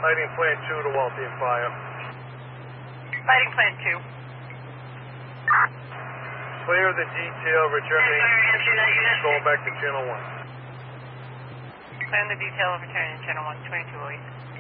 Fighting Plan 2 to Waltham Fire. Fighting Plan 2. Clear the detail, returning, going back to Channel 1. Clear the detail, returning Channel 1, 2208.